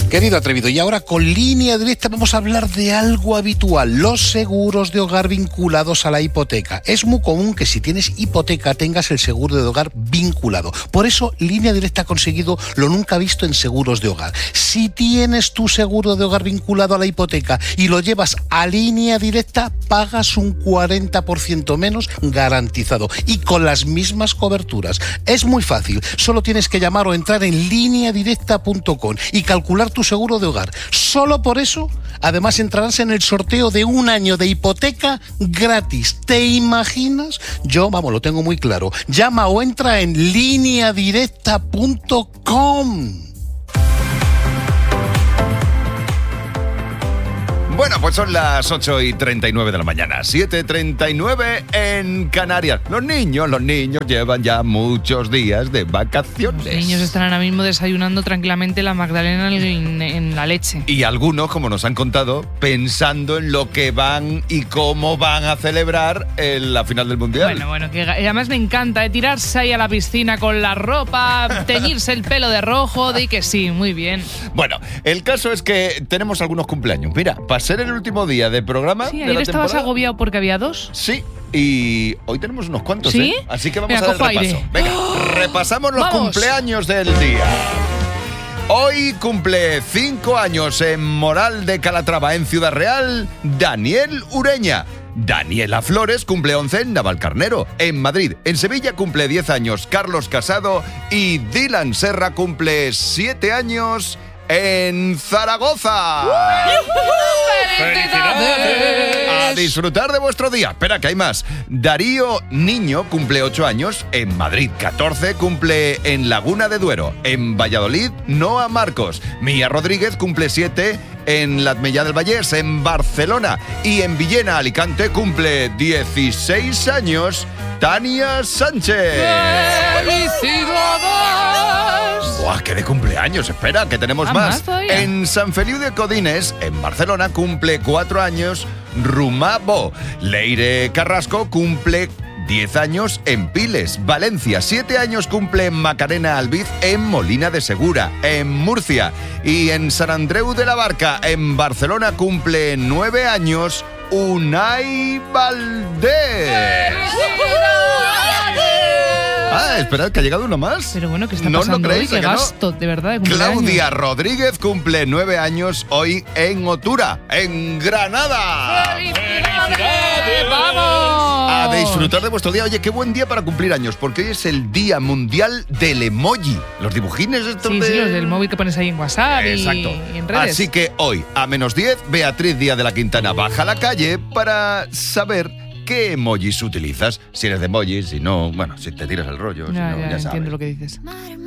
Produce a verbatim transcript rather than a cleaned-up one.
Querido atrevido, y ahora con Línea Directa vamos a hablar de algo habitual, los seguros de hogar vinculados a la hipoteca. Es muy común que si tienes hipoteca tengas el seguro de hogar vinculado. Por eso Línea Directa ha conseguido lo nunca visto en seguros de hogar. Si tienes tu seguro de hogar vinculado a la hipoteca y lo llevas a Línea Directa, pagas un cuarenta por ciento menos garantizado y con las mismas coberturas. Es muy fácil, solo tienes que llamar o entrar en línea directa punto com y calcular tu seguro de hogar. Solo por eso, además entrarás en el sorteo de un año de hipoteca gratis. ¿Te imaginas? Yo, vamos, lo tengo muy claro. Llama o entra en línea directa punto com. Bueno, pues son las ocho y treinta y nueve de la mañana, siete y treinta y nueve en Canarias. Los niños, los niños llevan ya muchos días de vacaciones. Los niños están ahora mismo desayunando tranquilamente la magdalena en, en la leche. Y algunos, como nos han contado, pensando en lo que van y cómo van a celebrar en la final del Mundial. Bueno, bueno, que además me encanta ¿eh? tirarse ahí a la piscina con la ropa, teñirse el pelo de rojo, de que sí, muy bien. Bueno, el caso es que tenemos algunos cumpleaños. Mira, pasé ser el último día de programa. Sí, de ayer la estabas temporada. agobiado porque había dos. Sí, y hoy tenemos unos cuantos, ¿Sí? ¿eh? Así que vamos Venga, a dar cojo repaso. aire. Venga, repasamos los Vamos. cumpleaños del día. Hoy cumple cinco años en Moral de Calatrava, en Ciudad Real, Daniel Ureña. Daniela Flores cumple once en Navalcarnero, en Madrid. En Sevilla cumple diez años Carlos Casado y Dylan Serra cumple siete años en Zaragoza. ¡Felicidades! A disfrutar de vuestro día. Espera, que hay más. Darío Niño cumple ocho años en Madrid. catorce cumple en Laguna de Duero. En Valladolid, Noa Marcos. Mía Rodríguez cumple siete en la Atmella del Vallès, en Barcelona. Y en Villena, Alicante, cumple dieciséis años Tania Sánchez. ¡Felicidades! ¡Buah, qué de cumpleaños! Espera, que tenemos Ah, más. más todavía. En San Feliu de Codines, en Barcelona, cumple cuatro años Rumabo. Leire Carrasco cumple diez años en Piles. Valencia, siete años cumple Macarena Albiz en Molina de Segura, en Murcia. Y en San Andreu de la Barca, en Barcelona, cumple nueve años Unai Valdés. Ah, esperad, que ha llegado uno más. Pero bueno, ¿qué está ¿No pasando lo creéis, hoy? a Qué que no? gasto, de verdad, de cumpleaños. Claudia Rodríguez cumple nueve años hoy en Otura, en Granada. ¡Felicidades! ¡Vamos! A disfrutar de vuestro día. Oye, qué buen día para cumplir años, porque hoy es el Día Mundial del Emoji. Los dibujines estos Sí, de... sí, los del móvil que pones ahí en WhatsApp y, Exacto. y en redes. Así que hoy, a menos diez, Beatriz Díaz de la Quintana baja a la calle para saber qué emojis utilizas. Si eres de emojis, si no, bueno, si te tiras el rollo, si Ya, no, ya, ya sabes. entiendo lo que dices. Madre mía.